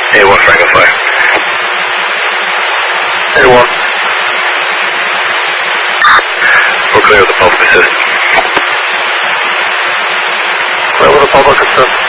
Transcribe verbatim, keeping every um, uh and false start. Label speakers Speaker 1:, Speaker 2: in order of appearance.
Speaker 1: A one Dragonfly. A one. We're clear with the public assist. Clear with the public assist.